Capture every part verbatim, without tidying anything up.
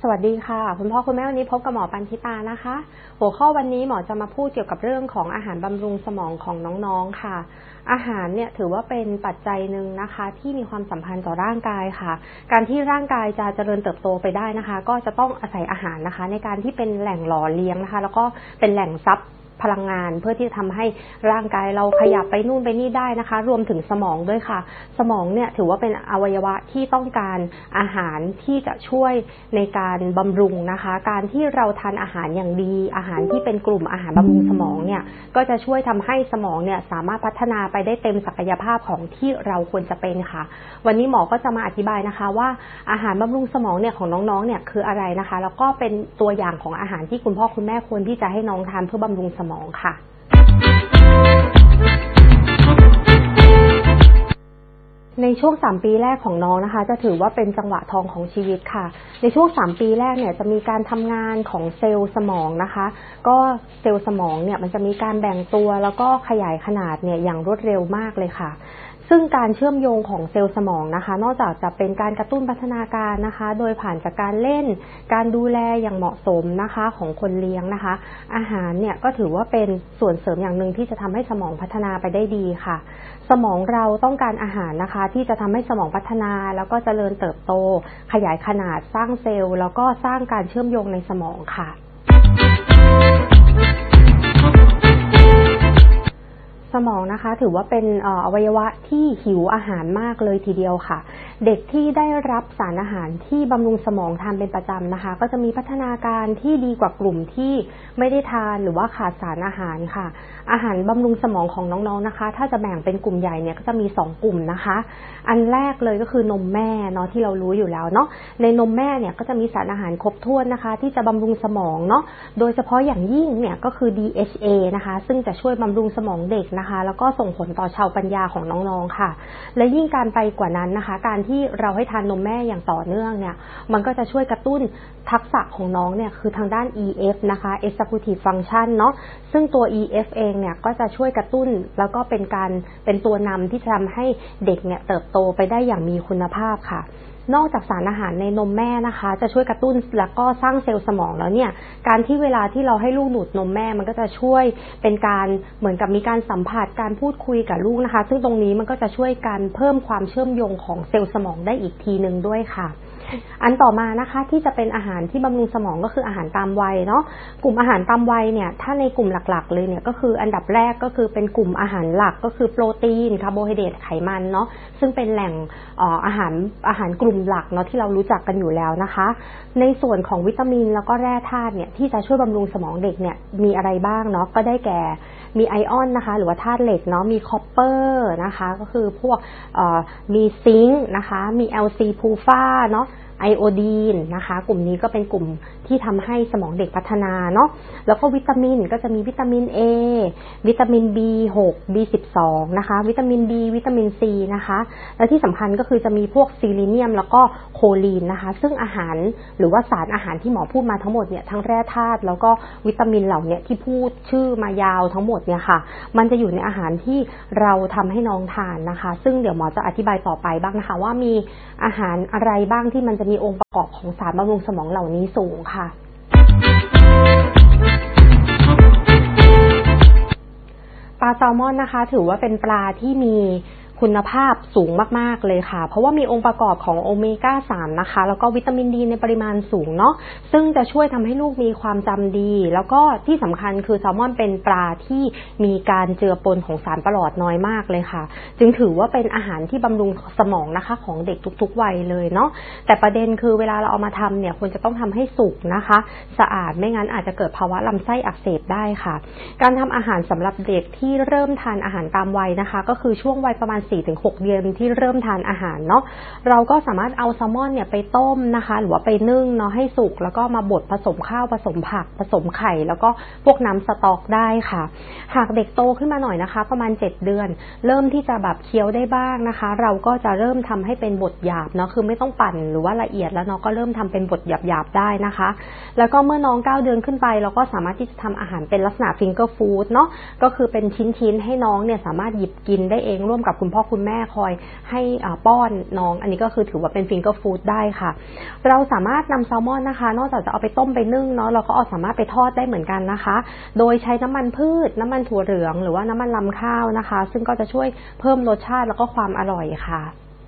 วัสดีค่ะคุณพ่อคุณแม่วันนี้พบกับหมอปันธิตานะคะหัวข้อวันนี้หมอจะมาพูดเกี่ยวกับเรื่องของอาหารบำรุงสมองของน้องๆค่ะอาหารเนี่ยถือว่าเป็นปัจจัยหนึ่งนะคะที่มีความสัมพันธ์ต่อร่างกายค่ะการที่ร่างกายจะเจริญเติบโตไปได้นะคะก็จะต้องอาศัยอาหารนะคะในการที่เป็นแหล่งหล่อเลี้ยงนะคะแล้วก็เป็นแหล่งทรัพย์พลังงานเพื่อที่จะทำให้ร่างกายเราขยับไปนู่นไปนี่ได้นะคะรวมถึงสมองด้วยค่ะสมองเนี่ยถือว่าเป็นอวัยวะที่ต้องการอาหารที่จะช่วยในการบำรุงนะคะการที่เราทานอาหารอย่างดีอาหารที่เป็นกลุ่มอาหารบำรุงสมองเนี่ยก็จะช่วยทำให้สมองเนี่ยสามารถพัฒนาไปได้เต็มศักยภาพของที่เราควรจะเป็นค่ะวันนี้หมอก็จะมาอธิบายนะคะว่าอาหารบำรุงสมองเนี่ยของน้องๆเนี่ยคืออะไรนะคะแล้วก็เป็นตัวอย่างของอาหารที่คุณพ่อคุณแม่ควรที่จะให้น้องทานเพื่อบำรุงสมองค่ะในช่วงสามปีแรกของน้องนะคะจะถือว่าเป็นจังหวะทองของชีวิตค่ะในช่วงสามปีแรกเนี่ยจะมีการทำงานของเซลล์สมองนะคะก็เซลล์สมองเนี่ยมันจะมีการแบ่งตัวแล้วก็ขยายขนาดเนี่ยอย่างรวดเร็วมากเลยค่ะซึ่งการเชื่อมโยงของเซลล์สมองนะคะนอกจากจะเป็นการกระตุ้นพัฒนาการนะคะโดยผ่านจากการเล่นการดูแลอย่างเหมาะสมนะคะของคนเลี้ยงนะคะอาหารเนี่ยก็ถือว่าเป็นส่วนเสริมอย่างหนึ่งที่จะทำให้สมองพัฒนาไปได้ดีค่ะสมองเราต้องการอาหารนะคะที่จะทำให้สมองพัฒนาแล้วก็เจริญเติบโตขยายขนาดสร้างเซลล์แล้วก็สร้างการเชื่อมโยงในสมองค่ะสมองนะคะถือว่าเป็นอวัยวะที่หิวอาหารมากเลยทีเดียวค่ะเด็กที่ได้รับสารอาหารที่บำรุงสมองทานเป็นประจำนะคะก็จะมีพัฒนาการที่ดีกว่ากลุ่มที่ไม่ได้ทานหรือว่าขาดสารอาหารค่ะอาหารบำรุงสมองของน้องๆนะคะถ้าจะแบ่งเป็นกลุ่มใหญ่เนี่ยก็จะมีสองกลุ่มนะคะอันแรกเลยก็คือนมแม่เนาะที่เรารู้อยู่แล้วเนาะในนมแม่เนี่ยก็จะมีสารอาหารครบถ้วนนะคะที่จะบำรุงสมองเนาะโดยเฉพาะอย่างยิ่งเนี่ยก็คือ ดี เอช เอ นะคะซึ่งจะช่วยบำรุงสมองเด็กนะคะแล้วก็ส่งผลต่อชาวปัญญาของน้องๆค่ะและยิ่งการไปกว่านั้นนะคะการที่เราให้ทานนมแม่อย่างต่อเนื่องเนี่ยมันก็จะช่วยกระตุ้นทักษะของน้องเนี่ยคือทางด้าน อี เอฟ นะคะ Executive Function เนาะซึ่งตัว อี เอฟ เองเนี่ยก็จะช่วยกระตุ้นแล้วก็เป็นการเป็นตัวนำที่จะทำให้เด็กเนี่ยเติบโตไปได้อย่างมีคุณภาพค่ะนอกจากสารอาหารในนมแม่นะคะจะช่วยกระตุ้นแล้วก็สร้างเซลล์สมองแล้วเนี่ยการที่เวลาที่เราให้ลูกดูดนมแม่มันก็จะช่วยเป็นการเหมือนกับมีการสัมผัสการพูดคุยกับลูกนะคะซึ่งตรงนี้มันก็จะช่วยการเพิ่มความเชื่อมโยงของเซลล์สมองได้อีกทีนึงด้วยค่ะอันต่อมานะคะที่จะเป็นอาหารที่บำรุงสมองก็คืออาหารตามวัยเนาะกลุ่มอาหารตามวัยเนี่ยถ้าในกลุ่มหลักๆเลยเนี่ยก็คืออันดับแรกก็คือเป็นกลุ่มอาหารหลักก็คือโปรตีนคาร์โบไฮเดรตไขมันเนาะซึ่งเป็นแหล่งอาหารอาหารกลุ่มหลักเนาะที่เรารู้จักกันอยู่แล้วนะคะในส่วนของวิตามินแล้วก็แร่ธาตุเนี่ยที่จะช่วยบำรุงสมองเด็กเนี่ยมีอะไรบ้างเนาะก็ได้แก่มีไอออนนะคะหรือว่าธาตุเหล็กเนาะมีคอปเปอร์นะคะก็คือพวกมีซิงค์นะคะมี แอล ซี พูฟาเนาะไอโอดีนนะคะกลุ่มนี้ก็เป็นกลุ่มที่ทำให้สมองเด็กพัฒนาเนาะแล้วก็วิตามินก็จะมีวิตามิน A วิตามิน บี หก บี สิบสอง นะคะวิตามิน B วิตามิน C นะคะและที่สำคัญก็คือจะมีพวกซีลิเนียมแล้วก็โคลีนนะคะซึ่งอาหารหรือว่าสารอาหารที่หมอพูดมาทั้งหมดเนี่ยทั้งแร่ธาตุแล้วก็วิตามินเหล่านี้ที่พูดชื่อมายาวทั้งหมดเนี่ยค่ะมันจะอยู่ในอาหารที่เราทำให้น้องทานนะคะซึ่งเดี๋ยวหมอจะอธิบายต่อไปบ้างนะคะว่ามีอาหารอะไรบ้างที่มันจะมีองค์ประกอบของสารบำรุงสมองเหล่านี้สูงค่ะปลาแซลมอนนะคะถือว่าเป็นปลาที่มีคุณภาพสูงมากๆเลยค่ะเพราะว่ามีองค์ประกอบของโอเมก้าสามนะคะแล้วก็วิตามินดีในปริมาณสูงเนาะซึ่งจะช่วยทำให้ลูกมีความจำดีแล้วก็ที่สำคัญคือแซลมอนเป็นปลาที่มีการเจือปนของสารประหลอดน้อยมากเลยค่ะจึงถือว่าเป็นอาหารที่บำรุงสมองนะคะของเด็กทุกๆวัยเลยเนาะแต่ประเด็นคือเวลาเราเอามาทำเนี่ยควรจะต้องทำให้สุกนะคะสะอาดไม่งั้นอาจจะเกิดภาวะลำไส้อักเสบได้ค่ะการทำอาหารสำหรับเด็กที่เริ่มทานอาหารตามวัยนะคะก็คือช่วงวัยประมาณสี่ถึงหกเดือนที่เริ่มทานอาหารเนาะเราก็สามารถเอาแซลมอนเนี่ยไปต้มนะคะหรือว่าไปนึ่งเนาะให้สุกแล้วก็มาบดผสมข้าวผสมผักผสมไข่แล้วก็พวกน้ำสต๊อกได้ค่ะหากเด็กโตขึ้นมาหน่อยนะคะประมาณเจ็ดเดือนเริ่มที่จะแบบเคี้ยวได้บ้างนะคะเราก็จะเริ่มทำให้เป็นบดหยาบเนาะคือไม่ต้องปั่นหรือว่าละเอียดแล้วเนาะก็เริ่มทำเป็นบดหยาบๆได้นะคะแล้วก็เมื่อน้องเก้าเดือนขึ้นไปเราก็สามารถที่จะทำอาหารเป็นลักษณะฟิงเกอร์ฟู้ดเนาะก็คือเป็นชิ้นๆให้น้องเนี่ยสามารถหยิบกินได้เองร่วมกับคุณพ่อพ่อคุณแม่คอยให้ป้อนน้องอันนี้ก็คือถือว่าเป็นฟิงเกอร์ฟู้ดได้ค่ะเราสามารถนำแซลมอนนะคะนอกจากจะเอาไปต้มไปนึ่งเนาะเราก็เอาสามารถไปทอดได้เหมือนกันนะคะโดยใช้น้ำมันพืชน้ำมันถั่วเหลืองหรือว่าน้ำมันรำข้าวนะคะซึ่งก็จะช่วยเพิ่มรสชาติแล้วก็ความอร่อยค่ะ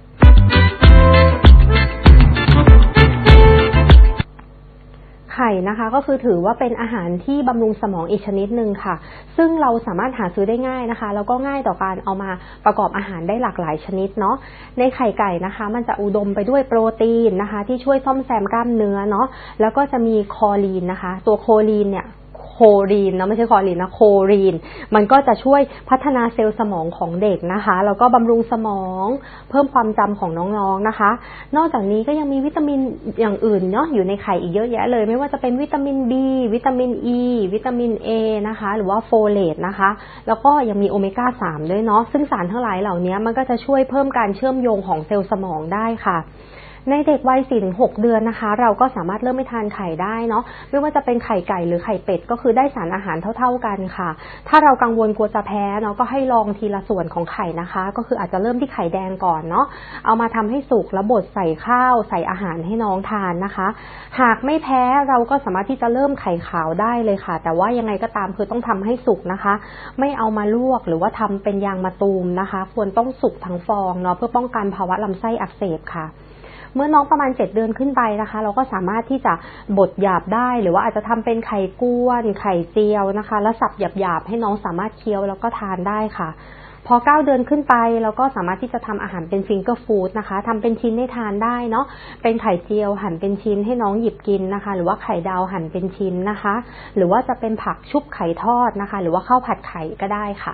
ไข่นะคะก็คือถือว่าเป็นอาหารที่บำรุงสมองอีกชนิดหนึ่งค่ะซึ่งเราสามารถหาซื้อได้ง่ายนะคะแล้วก็ง่ายต่อการเอามาประกอบอาหารได้หลากหลายชนิดเนาะในไข่ไก่นะคะมันจะอุดมไปด้วยโปรตีนนะคะที่ช่วยซ่อมแซมกล้ามเนื้อเนาะแล้วก็จะมีคอลีนนะคะตัวโคลีนเนี่ยโคลีนนะไม่ใช่คอลีนนะโคลีนมันก็จะช่วยพัฒนาเซลล์สมองของเด็กนะคะแล้วก็บำรุงสมองเพิ่มความจำของน้องๆนะคะนอกจากนี้ก็ยังมีวิตามินอย่างอื่นเนาะอยู่ในไข่อีกเยอะแยะเลยไม่ว่าจะเป็นวิตามิน B วิตามิน E วิตามิน A นะคะหรือว่าโฟเลตนะคะแล้วก็ยังมีโอเมก้าสามด้วยเนาะซึ่งสารทั้งหลายเหล่านี้มันก็จะช่วยเพิ่มการเชื่อมโยงของเซลล์สมองได้ค่ะในเด็กวัย สี่ถึงหก เดือนนะคะเราก็สามารถเริ่มไม่ทานไข่ได้เนาะไม่ว่าจะเป็นไข่ไก่หรือไข่เป็ดก็คือได้สารอาหารเท่าๆกันค่ะถ้าเรากังวลกลัวจะแพ้เนาะก็ให้ลองทีละส่วนของไข่นะคะก็คืออาจจะเริ่มที่ไข่แดงก่อนเนาะเอามาทำให้สุกแล้วบดใส่ข้าวใส่อาหารให้น้องทานนะคะหากไม่แพ้เราก็สามารถที่จะเริ่มไข่ขาวได้เลยค่ะแต่ว่ายังไงก็ตามคือต้องทำให้สุกนะคะไม่เอามาลวกหรือว่าทำเป็นยางมะตูมนะคะควรต้องสุกทั้งฟองเนาะเพื่อป้องกันภาวะลำไส้อักเสบค่ะเมื่อน้องประมาณเจ็ดเดือนขึ้นไปนะคะเราก็สามารถที่จะบดหยาบได้หรือว่าอาจจะทำเป็นไข่ก้วนไข่เจียวนะคะแล้วสับหยาบๆให้น้องสามารถเคี้ยวแล้วก็ทานได้ค่ะพอเก้าเดือนขึ้นไปเราก็สามารถที่จะทำอาหารเป็นฟิงเกอร์ฟู้ดนะคะทำเป็นชิ้นให้ทานได้เนาะเป็นไข่เจียวหั่นเป็นชิ้นให้น้องหยิบกินนะคะหรือว่าไข่ดาวหั่นเป็นชิ้นนะคะหรือว่าจะเป็นผักชุบไข่ทอดนะคะหรือว่าข้าวผัดไข่ก็ได้ค่ะ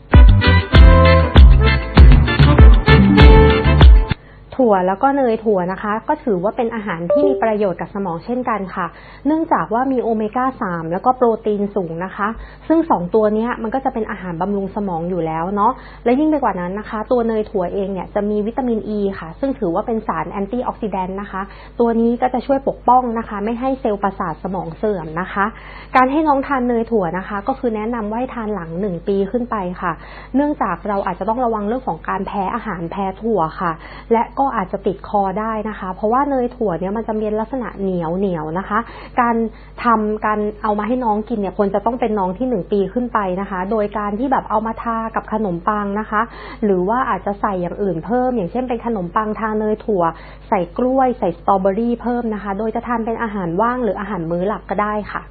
ถั่วแล้วก็เนยถั่วนะคะก็ถือว่าเป็นอาหารที่มีประโยชน์กับสมองเช่นกันค่ะเนื่องจากว่ามีโอเมก้าสามแล้วก็โปรตีนสูงนะคะซึ่งสองตัวนี้มันก็จะเป็นอาหารบำรุงสมองอยู่แล้วเนาะและยิ่งไปกว่านั้นนะคะตัวเนยถั่วเองเนี่ยจะมีวิตามินอ e ีค่ะซึ่งถือว่าเป็นสารแอนตี้ออกซิแดนต์นะคะตัวนี้ก็จะช่วยปกป้องนะคะไม่ให้เซลล์ประสาทสมองเสื่อมนะคะการให้น้องทานเนยถั่วนะคะก็คือแนะนำว่าให้ทานหลังหนึ่งปีขึ้นไปค่ะเนื่องจากเราอาจจะต้องระวังเรื่องของการแพ้อาหารแพ้ถั่วค่ะและก็อาจจะติดคอได้นะคะเพราะว่าเนยถั่วเนี่ยมันจะมีลักษณะเหนียวเหนียวนะคะการทำการเอามาให้น้องกินเนี่ยควรจะต้องเป็นน้องที่หนึ่งปีขึ้นไปนะคะโดยการที่แบบเอามาทากับขนมปังนะคะหรือว่าอาจจะใส่อย่างอื่นเพิ่มอย่างเช่นเป็นขนมปังทาเนยถั่วใส่กล้วยใส่สตรอเบอรี่เพิ่มนะคะโดยจะทานเป็นอาหารว่างหรืออาหารมื้อหลักก็ได้ค่ะ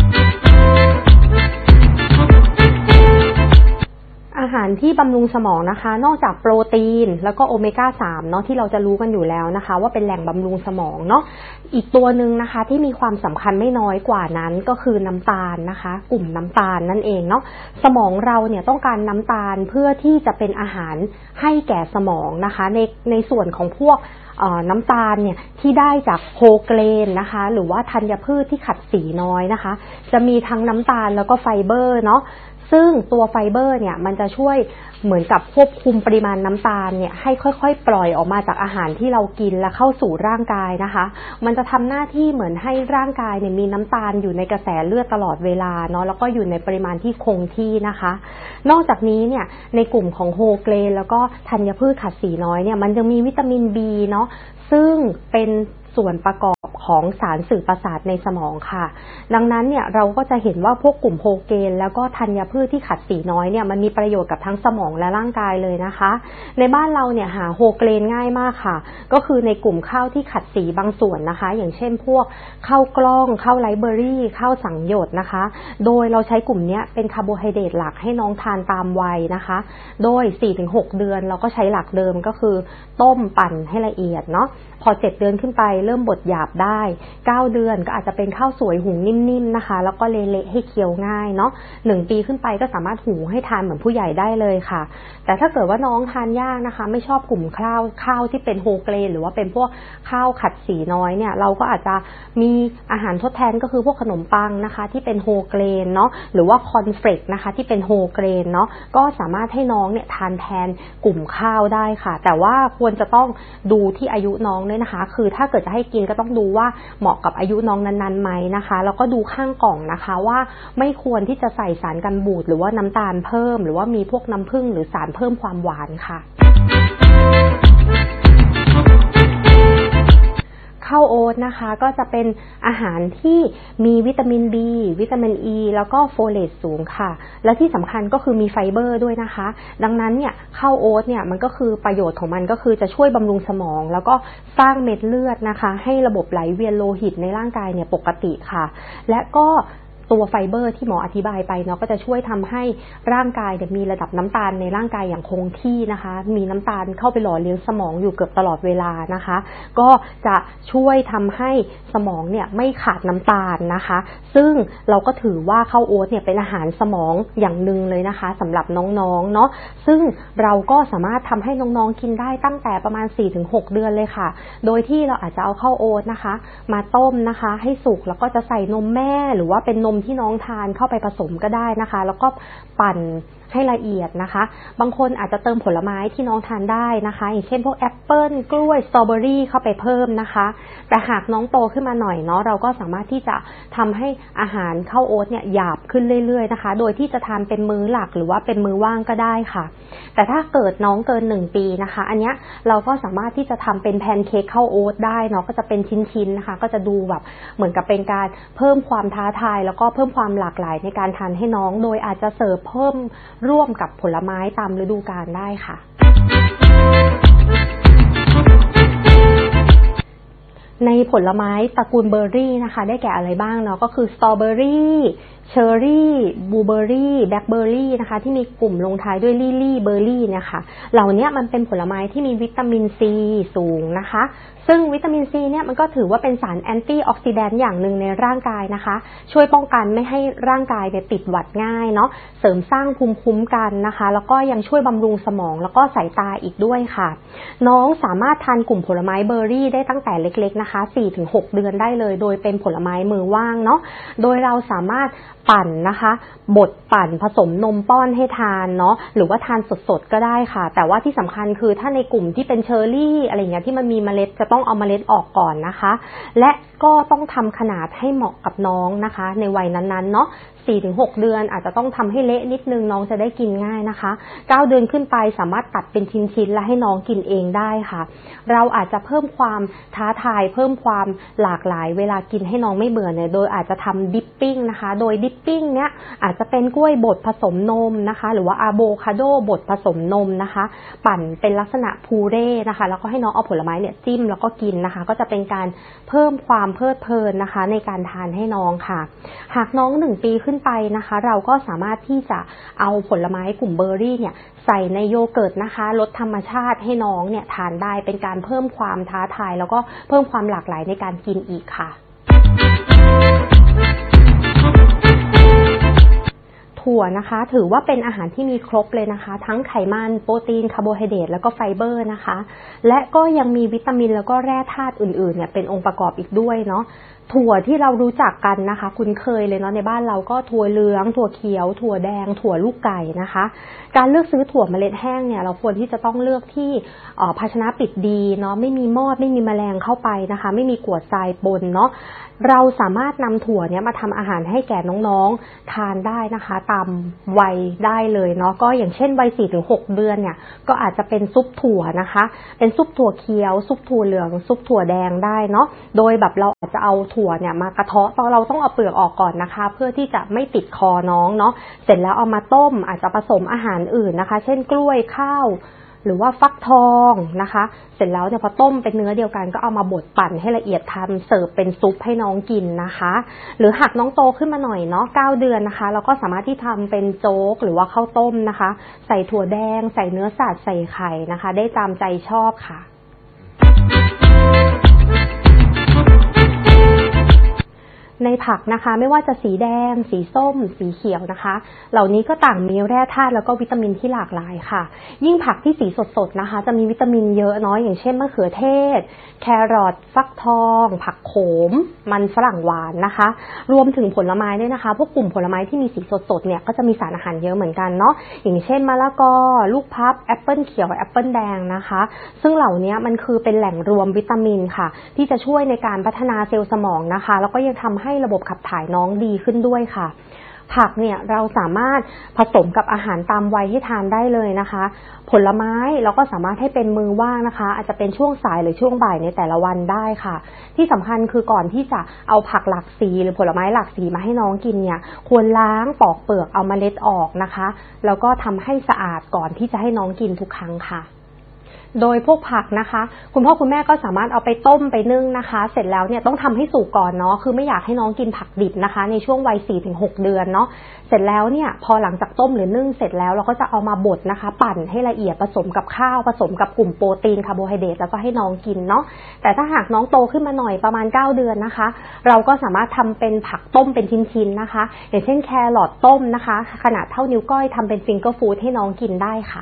อาหารที่บำรุงสมองนะคะนอกจากโปรตีนแล้วก็โอเมก้าสามเนาะที่เราจะรู้กันอยู่แล้วนะคะว่าเป็นแหล่งบำรุงสมองเนาะอีกตัวนึงนะคะที่มีความสำคัญไม่น้อยกว่านั้นก็คือน้ำตาลนะคะกลุ่มน้ำตาลนั่นเองเนาะสมองเราเนี่ยต้องการน้ำตาลเพื่อที่จะเป็นอาหารให้แก่สมองนะคะในในส่วนของพวกน้ำตาลเนี่ยที่ได้จากโฮเกรนนะคะหรือว่าธัญพืชที่ขัดสีน้อยนะคะจะมีทั้งน้ำตาลแล้วก็ไฟเบอร์เนาะซึ่งตัวไฟเบอร์เนี่ยมันจะช่วยเหมือนกับควบคุมปริมาณน้ำตาลเนี่ยให้ค่อยๆปล่อยออกมาจากอาหารที่เรากินและเข้าสู่ร่างกายนะคะมันจะทำหน้าที่เหมือนให้ร่างกายเนี่ยมีน้ำตาลอยู่ในกระแสเลือดตลอดเวลาเนาะแล้วก็อยู่ในปริมาณที่คงที่นะคะนอกจากนี้เนี่ยในกลุ่มของโฮเกรนแล้วก็ธัญพืชขัดสีน้อยเนี่ยมันยังมีวิตามิน B เนาะซึ่งเป็นส่วนประกอบของสารสื่อประสาทในสมองค่ะดังนั้นเนี่ยเราก็จะเห็นว่าพวกกลุ่มโฮเกรนแล้วก็ธัญพืชที่ขัดสีน้อยเนี่ยมันมีประโยชน์กับทั้งสมองและร่างกายเลยนะคะในบ้านเราเนี่ยหาโฮเกรนง่ายมากค่ะก็คือในกลุ่มข้าวที่ขัดสีบางส่วนนะคะอย่างเช่นพวกข้าวกล้องข้าวไรซ์เบอรี่ข้าวสังหยดนะคะโดยเราใช้กลุ่มนี้เป็นคาร์โบไฮเดรตหลักให้น้องทานตามวัยนะคะโดย สี่ถึงหก เดือนเราก็ใช้หลักเดิมก็คือต้มปั่นให้ละเอียดเนาะพอเจ็ดเดือนขึ้นไปเริ่มบดหยาบได้เก้าเดือนก็อาจจะเป็นข้าวสวยหุงนิ่มๆนะคะแล้วก็เละๆให้เคี้ยวง่ายเนาะหนึ่งปีขึ้นไปก็สามารถหุงให้ทานเหมือนผู้ใหญ่ได้เลยค่ะแต่ถ้าเกิดว่าน้องทานยากนะคะไม่ชอบกลุ่มข้าวข้าวที่เป็นโฮเกรนหรือว่าเป็นพวกข้าวขัดสีน้อยเนี่ยเราก็อาจจะมีอาหารทดแทนก็คือพวกขนมปังนะคะที่เป็นโฮเกรนเนาะหรือว่าคอนเฟลกนะคะที่เป็นโฮเกรนเนาะก็สามารถให้น้องเนี่ยทานแทนกลุ่มข้าวได้ค่ะแต่ว่าควรจะต้องดูที่อายุน้องด้วยนะคะคือถ้าเกิดจะให้กินก็ต้องดูว่าเหมาะกับอายุน้องนั้นๆไหมนะคะแล้วก็ดูข้างกล่องนะคะว่าไม่ควรที่จะใส่สารกันบูดหรือว่าน้ำตาลเพิ่มหรือว่ามีพวกน้ำผึ้งหรือสารเพิ่มความหวานค่ะข้าวโอ๊ตนะคะก็จะเป็นอาหารที่มีวิตามิน B วิตามิน E แล้วก็โฟเลตสูงค่ะและที่สำคัญก็คือมีไฟเบอร์ด้วยนะคะดังนั้นเนี่ยข้าวโอ๊ตเนี่ยมันก็คือประโยชน์ของมันก็คือจะช่วยบำรุงสมองแล้วก็สร้างเม็ดเลือดนะคะให้ระบบไหลเวียนโลหิตในร่างกายเนี่ยปกติค่ะและก็ตัวไฟเบอร์ที่หมออธิบายไปเนาะก็จะช่วยทำให้ร่างกายเนี่ยมีระดับน้ำตาลในร่างกายอย่างคงที่นะคะมีน้ำตาลเข้าไปหล่อเลี้ยงสมองอยู่เกือบตลอดเวลานะคะก็จะช่วยทำให้สมองเนี่ยไม่ขาดน้ำตาลนะคะซึ่งเราก็ถือว่าข้าวโอ๊ตเนี่ยเป็นอาหารสมองอย่างหนึ่งเลยนะคะสำหรับน้องๆเนาะซึ่งเราก็สามารถทำให้น้องๆกินได้ตั้งแต่ประมาณ สี่ถึงหก เดือนเลยค่ะโดยที่เราอาจจะเอาข้าวโอ๊ตนะคะมาต้มนะคะให้สุกแล้วก็จะใส่นมแม่หรือว่าเป็นนมที่น้องทานเข้าไปผสมก็ได้นะคะแล้วก็ปั่นให้ละเอียดนะคะบางคนอาจจะเติมผลไม้ที่น้องทานได้นะคะอย่างเช่นพวกแอปเปิ้ลกล้วยสตรอเบอรี่เข้าไปเพิ่มนะคะแต่หากน้องโตขึ้นมาหน่อยเนาะเราก็สามารถที่จะทำให้อาหารข้าวโอ๊ตเนี่ยหยาบขึ้นเรื่อยๆนะคะโดยที่จะทานเป็นมื้อหลักหรือว่าเป็นมื้อว่างก็ได้ค่ะแต่ถ้าเกิดน้องเกินหนึ่งปีนะคะอันเนี้ยเราก็สามารถที่จะทำเป็นแพนเค้กข้าวโอ๊ตได้เนาะก็จะเป็นชิ้นๆนะคะก็จะดูแบบเหมือนกับเป็นการเพิ่มความท้าทายแล้วก็เพิ่มความหลากหลายในการทานให้น้องโดยอาจจะเสิร์ฟเพิ่มร่วมกับผลไม้ตามฤดูกาลได้ค่ะในผลไม้ตระกูลเบอร์รี่นะคะได้แก่อะไรบ้างเนาะก็คือสตรอเบอรี่เชอร์รี่บลูเบอร์รี่แบล็คเบอร์รี่นะคะที่มีกลุ่มลงท้ายด้วยลี่ลี่เบอร์รี่เนี่ยค่ะเหล่านี้มันเป็นผลไม้ที่มีวิตามินซีสูงนะคะซึ่งวิตามินซีเนี่ยมันก็ถือว่าเป็นสารแอนตี้ออกซิแดนต์อย่างหนึ่งในร่างกายนะคะช่วยป้องกันไม่ให้ร่างกายเนี่ยติดหวัดง่ายเนาะเสริมสร้างภูมิคุ้มกันนะคะแล้วก็ยังช่วยบำรุงสมองแล้วก็สายตาอีกด้วยค่ะน้องสามารถทานกลุ่มผลไม้เบอร์รี่ได้ตั้งแต่เล็กๆนะคะ สี่ถึงหก เดือนได้เลยโดยเป็นผลไม้มือว่างเนาะโดยเราสามารถปั่นนะคะบดปั่นผสมนมป้อนให้ทานเนาะหรือว่าทานสดๆก็ได้ค่ะแต่ว่าที่สำคัญคือถ้าในกลุ่มที่เป็นเชอร์รี่อะไรเงี้ยที่มันมีเมล็ดจะต้องเอาเมล็ดออกก่อนนะคะและก็ต้องทำขนาดให้เหมาะกับน้องนะคะในวัยนั้นๆเนาะ สี่ถึงหก เดือนอาจจะต้องทำให้เละนิดนึงน้องจะได้กินง่ายนะคะเก้าเดือนขึ้นไปสามารถตัดเป็นชิ้นๆและให้น้องกินเองได้ค่ะเราอาจจะเพิ่มความท้าทายเพิ่มความหลากหลายเวลากินให้น้องไม่เบื่อเนี่ยโดยอาจจะทำดิปปิ้งนะคะโดยดิปปิ้งเนี้ยอาจจะเป็นกล้วยบดผสมนมนะคะหรือว่าอะโวคาโดบดผสมนมนะคะปั่นเป็นลักษณะพูเร่นะคะแล้วก็ให้น้องเอาผลไม้เนี่ยจิ้มแล้วก็กินนะคะก็จะเป็นการเพิ่มความเพลิดเพลินนะคะในการทานให้น้องค่ะหากน้องหนึ่งปีขึ้นไปนะคะเราก็สามารถที่จะเอาผลไม้กลุ่มเบอร์รี่เนี่ยใส่ในโยเกิร์ตนะคะรสธรรมชาติให้น้องเนี่ยทานได้เป็นการเพิ่มความท้าทายแล้วก็เพิ่มความหลากหลายในการกินอีกค่ะถั่วนะคะถือว่าเป็นอาหารที่มีครบเลยนะคะทั้งไขมันโปรตีนคาร์โบไฮเดรตแล้วก็ไฟเบอร์นะคะและก็ยังมีวิตามินแล้วก็แร่ธาตุอื่นๆเนี่ยเป็นองค์ประกอบอีกด้วยเนาะถั่วที่เรารู้จักกันนะคะคุ้นเคยเลยเนาะในบ้านเราก็ถั่วเหลืองถั่วเขียวถั่วแดงถั่วลูกไก่นะคะการเลือกซื้อถั่วเมล็ดแห้งเนี่ยเราควรที่จะต้องเลือกที่ภาชนะปิดดีเนาะไม่มีมอดไม่มีแมลงเข้าไปนะคะไม่มีกรวดทรายปนเนาะเราสามารถนำถั่วเนี่ยมาทำอาหารให้แก่น้องๆทานได้นะคะตามวัยได้เลยเนาะก็อย่างเช่นวัย สี่ถึงหก เดือนเนี่ยก็อาจจะเป็นซุปถั่วนะคะเป็นซุปถั่วเขียวซุปถั่วเหลืองซุปถั่วแดงได้เนาะโดยแบบเราอาจจะเอาถั่วเนี่ยมากระเทาะตอนเราต้องเอาเปลือกออกก่อนนะคะเพื่อที่จะไม่ติดคอน้องเนาะเสร็จแล้วเอามาต้มอาจจะผสมอาหารอื่นนะคะเช่นกล้วยข้าวหรือว่าฟักทองนะคะเสร็จแล้วเนี่ยพอต้มเป็นเนื้อเดียวกันก็เอามาบดปั่นให้ละเอียดทำเสิร์ฟเป็นซุปให้น้องกินนะคะหรือหากน้องโตขึ้นมาหน่อยเนาะเก้าเดือนนะคะเราก็สามารถที่ทำเป็นโจ๊กหรือว่าข้าวต้มนะคะใส่ถั่วแดงใส่เนื้อสัตว์ใส่ไข่นะคะได้ตามใจชอบค่ะในผักนะคะไม่ว่าจะสีแดงสีส้มสีเขียวนะคะเหล่านี้ก็ต่างมีแร่ธาตุแล้วก็วิตามินที่หลากหลายค่ะยิ่งผักที่สีสดๆนะคะจะมีวิตามินเยอะเนาะอย่างเช่นมะเขือเทศแครอทฟักทองผักโขมมันฝรั่งหวานนะคะรวมถึงผลไม้ด้วยนะคะพวกกลุ่มผลไม้ที่มีสีสดๆเนี่ยก็จะมีสารอาหารเยอะเหมือนกันเนาะอย่างเช่นมะละกอลูกพลับแอปเปิ้ลเขียวแอปเปิ้ลแดงนะคะซึ่งเหล่านี้มันคือเป็นแหล่งรวมวิตามินค่ะที่จะช่วยในการพัฒนาเซลล์สมองนะคะแล้วก็ยังทำให้ระบบขับถ่ายน้องดีขึ้นด้วยค่ะผักเนี่ยเราสามารถผสมกับอาหารตามวัยให้ทานได้เลยนะคะผลไม้เราก็สามารถให้เป็นมื้อว่างนะคะอาจจะเป็นช่วงสายหรือช่วงบ่ายในแต่ละวันได้ค่ะที่สำคัญคือก่อนที่จะเอาผักหลากสีหรือผลไม้หลากสีมาให้น้องกินเนี่ยควรล้างปอกเปลือกเอาเมล็ดออกนะคะแล้วก็ทำให้สะอาดก่อนที่จะให้น้องกินทุกครั้งค่ะโดยพวกผักนะคะคุณพ่อคุณแม่ก็สามารถเอาไปต้มไปนึ่งนะคะเสร็จแล้วเนี่ยต้องทำให้สุกก่อนเนาะคือไม่อยากให้น้องกินผักดิบนะคะในช่วงวัย สี่ถึงหก เดือนเนาะเสร็จแล้วเนี่ยพอหลังจากต้มหรือนึ่งเสร็จแล้วเราก็จะเอามาบดนะคะปั่นให้ละเอียดผสมกับข้าวผสมกับกลุ่มโปรตีนคาร์โบไฮเดรตแล้วก็ให้น้องกินเนาะแต่ถ้าหากน้องโตขึ้นมาหน่อยประมาณเก้าเดือนนะคะเราก็สามารถทำเป็นผักต้มเป็นชิ้นๆนะคะอย่างเช่นแครอทต้มนะคะขนาดเท่านิ้วก้อยทำเป็นฟิงเกอร์ฟู้ดให้น้องกินได้ค่ะ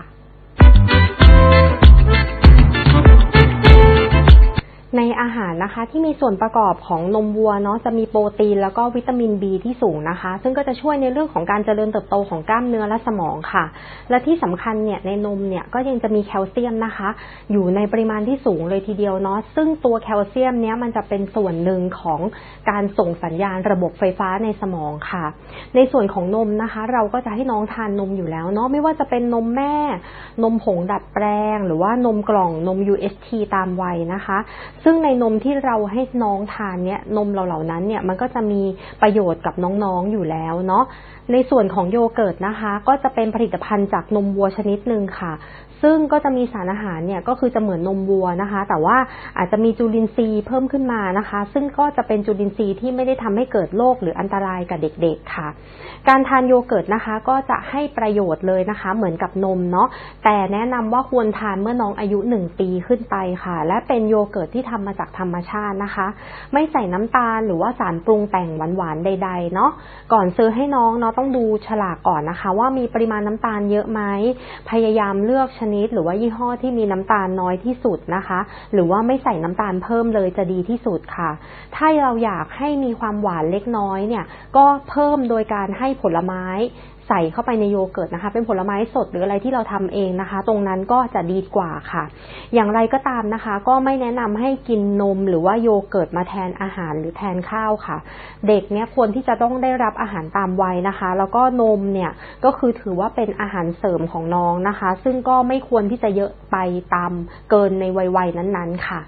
ในอาหารนะคะที่มีส่วนประกอบของนมวัวเนาะจะมีโปรตีนแล้วก็วิตามิน บี ที่สูงนะคะซึ่งก็จะช่วยในเรื่องของการเจริญเติบโตของกล้ามเนื้อและสมองค่ะและที่สำคัญเนี่ยในนมเนี่ยก็ยังจะมีแคลเซียมนะคะอยู่ในปริมาณที่สูงเลยทีเดียวเนาะซึ่งตัวแคลเซียมเนี้ยมันจะเป็นส่วนหนึ่งของการส่งสัญญาณระบบไฟฟ้าในสมองค่ะในส่วนของนมนะคะเราก็จะให้น้องทานนมอยู่แล้วเนาะไม่ว่าจะเป็นนมแม่นมผงดัดแปลงหรือว่านมกล่องนม ยู เอช ที ตามวัยนะคะซึ่งในนมที่เราให้น้องทานเนี่ยนมเราเหล่านั้นเนี่ยมันก็จะมีประโยชน์กับน้องๆอยู่แล้วเนาะในส่วนของโยเกิร์ตนะคะก็จะเป็นผลิตภัณฑ์จากนมวัวชนิดหนึ่งค่ะซึ่งก็จะมีสารอาหารเนี่ยก็คือจะเหมือนนมวัวนะคะแต่ว่าอาจจะมีจุลินทรีย์เพิ่มขึ้นมานะคะซึ่งก็จะเป็นจุลินทรีย์ที่ไม่ได้ทำให้เกิดโรคหรืออันตรายกับเด็กๆค่ะการทานโยเกิร์ตนะคะก็จะให้ประโยชน์เลยนะคะเหมือนกับนมเนาะแต่แนะนำว่าควรทานเมื่อน้องอายุหนึ่งปีขึ้นไปค่ะและเป็นโยเกิร์ตที่ทำมาจากธรรมชาตินะคะไม่ใส่น้ำตาลหรือว่าสารปรุงแต่งหวานๆใดๆเนาะก่อนซื้อให้น้องเนาะต้องดูฉลากก่อนนะคะว่ามีปริมาณน้ำตาลเยอะไหมพยายามเลือกชนิดหรือว่ายี่ห้อที่มีน้ำตาลน้อยที่สุดนะคะหรือว่าไม่ใส่น้ำตาลเพิ่มเลยจะดีที่สุดค่ะถ้าเราอยากให้มีความหวานเล็กน้อยเนี่ยก็เพิ่มโดยการให้ผลไม้ใส่เข้าไปในโยเกิร์ตนะคะเป็นผลไม้สดหรืออะไรที่เราทำเองนะคะตรงนั้นก็จะดีกว่าค่ะอย่างไรก็ตามนะคะก็ไม่แนะนำให้กินนมหรือว่าโยเกิร์ตมาแทนอาหารหรือแทนข้าวค่ะเด็กเนี่ยควรที่จะต้องได้รับอาหารตามวัยนะคะแล้วก็นมเนี่ยก็คือถือว่าเป็นอาหารเสริมของน้องนะคะซึ่งก็ไม่ควรที่จะเยอะไปตามเกินในวัยๆนั้นๆค่ะ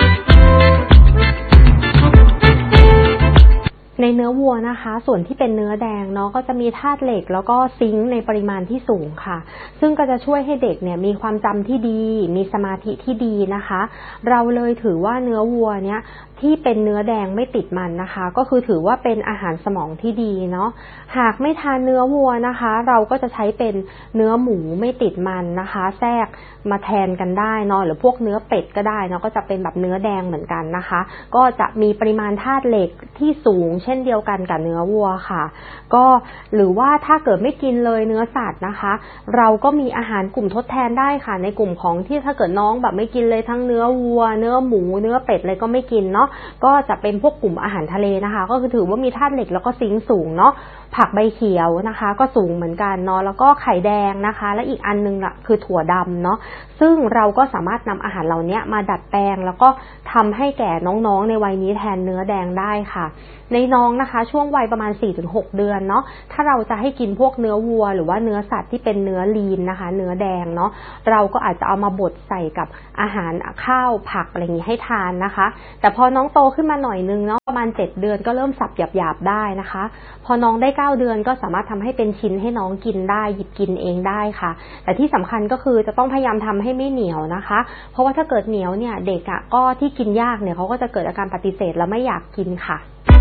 ในเนื้อวัวนะคะส่วนที่เป็นเนื้อแดงเนาะก็จะมีธาตุเหล็กแล้วก็ซิงค์ในปริมาณที่สูงค่ะซึ่งก็จะช่วยให้เด็กเนี่ยมีความจำที่ดีมีสมาธิที่ดีนะคะเราเลยถือว่าเนื้อวัวเนี่ยที่เป็นเนื้อแดงไม่ติดมันนะคะก็คือถือว่าเป็นอาหารสมองที่ดีเนาะหากไม่ทานเนื้อวัวนะคะเราก็จะใช้เป็นเนื้อหมูไม่ติดมันนะคะแทรกมาแทนกันได้เนาะหรือพวกเนื้อเป็ดก็ได้เนาะก็จะเป็นแบบเนื้อแดงเหมือนกันนะคะก็จะมีปริมาณธาตุเหล็กที่สูงเช่นเดียวกันกับเนื้อวัวค่ะก็หรือว่าถ้าเกิดไม่กินเลยเนื้อสัตว์นะคะเราก็มีอาหารกลุ่มทดแทนได้ค่ะในกลุ่มของที่ถ้าเกิดน้องแบบไม่กินเลยทั้งเนื้อวัวเนื้อหมูเนื้อเป็ดอะไรก็ไม่กินเนาะก็จะเป็นพวกกลุ่มอาหารทะเลนะคะก็คือถือว่ามีธาตุเหล็กแล้วก็ซิงค์สูงเนาะผักใบเขียวนะคะก็สูงเหมือนกันเนาะแล้วก็ไข่แดงนะคะและอีกอันนึงล่ะคือถั่วดำเนาะซึ่งเราก็สามารถนำอาหารเหล่านี้มาดัดแปลงแล้วก็ทำให้แก่น้องๆในวัยนี้แทนเนื้อแดงได้ค่ะในน้องนะคะช่วงวัยประมาณ สี่ถึงหก เดือนเนาะถ้าเราจะให้กินพวกเนื้อวัวหรือว่าเนื้อสัตว์ที่เป็นเนื้อลีนนะคะเนื้อแดงเนาะเราก็อาจจะเอามาบดใส่กับอาหารข้าวผักอะไรอย่างนี้ให้ทานนะคะแต่พอน้องโตขึ้นมาหน่อยนึงเนาะประมาณเจ็ดเดือนก็เริ่มสับหยาบๆได้นะคะพอน้องได้เก้าเดือนก็สามารถทำให้เป็นชิ้นให้น้องกินได้หยิบกินเองได้ค่ะแต่ที่สำคัญก็คือจะต้องพยายามทำให้ไม่เหนียวนะคะเพราะว่าถ้าเกิดเหนียวเนี่ยเด็กอ่ะก็ที่กินยากเนี่ยเขาก็จะเกิดอาการปฏิเสธและไม่อยากกินค่ะ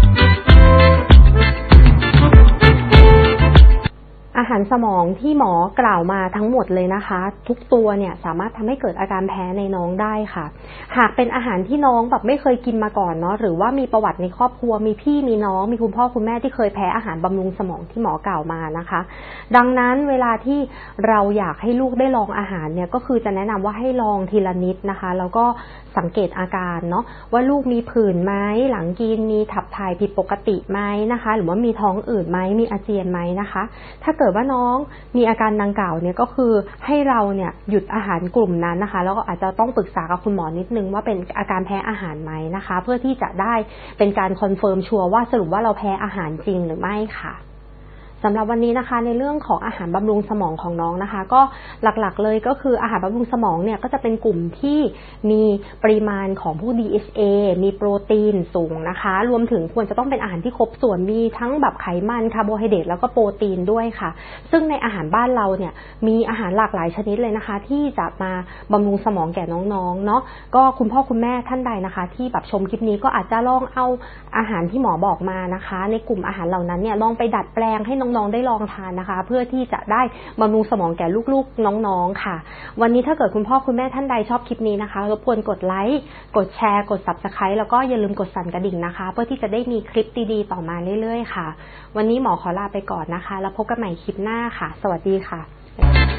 อาหารสมองที่หมอกล่าวมาทั้งหมดเลยนะคะทุกตัวเนี่ยสามารถทำให้เกิดอาการแพ้ในน้องได้ค่ะหากเป็นอาหารที่น้องแบบไม่เคยกินมาก่อนเนาะหรือว่ามีประวัติในครอบครัวมีพี่มีน้องมีคุณพ่อคุณแม่ที่เคยแพ้อาหารบำรุงสมองที่หมอกล่าวมานะคะดังนั้นเวลาที่เราอยากให้ลูกได้ลองอาหารเนี่ยก็คือจะแนะนำว่าให้ลองทีละนิดนะคะแล้วก็สังเกตอาการเนาะว่าลูกมีผื่นไหมหลังกินมีขับถ่ายผิดปกติไหมนะคะหรือว่ามีท้องอืดไหมมีอาเจียนไหมนะคะถ้าเกิดว่าน้องมีอาการดังกล่าวเนี่ยก็คือให้เราเนี่ยหยุดอาหารกลุ่มนั้นนะคะแล้วก็อาจจะต้องปรึกษากับคุณหมอนิดนึงว่าเป็นอาการแพ้อาหารไหมนะคะเพื่อที่จะได้เป็นการคอนเฟิร์มชัวร์ว่าสรุปว่าเราแพ้อาหารจริงหรือไม่ค่ะสำหรับวันนี้นะคะในเรื่องของอาหารบำรุงสมองของน้องนะคะก็หลักๆเลยก็คืออาหารบำรุงสมองเนี่ยก็จะเป็นกลุ่มที่มีปริมาณของพวก ดี เอช เอ มีโปรตีนสูงนะคะรวมถึงควรจะต้องเป็นอาหารที่ครบส่วนมีทั้งแบบไขมันคาร์โบไฮเดรตแล้วก็โปรตีนด้วยค่ะซึ่งในอาหารบ้านเราเนี่ยมีอาหารหลากหลายชนิดเลยนะคะที่จะมาบำรุงสมองแก่น้องๆเนาะก็คุณพ่อคุณแม่ท่านใดนะคะที่แบบชมคลิปนี้ก็อาจจะลองเอาอาหารที่หมอบอกมานะคะในกลุ่มอาหารเหล่านั้นเนี่ยลองไปดัดแปลงให้น้องๆได้ลองทานนะคะเพื่อที่จะได้บำรุงสมองแก่ลูกๆน้องๆค่ะวันนี้ถ้าเกิดคุณพ่อคุณแม่ท่านใดชอบคลิปนี้นะคะรบกวนกดไลค์กดแชร์กด ซับสไครบ์ แล้วก็อย่าลืมกดสั่นกระดิ่งนะคะเพื่อที่จะได้มีคลิปดีๆต่อมาเรื่อยๆค่ะวันนี้หมอขอลาไปก่อนนะคะแล้วพบกันใหม่คลิปหน้าค่ะสวัสดีค่ะ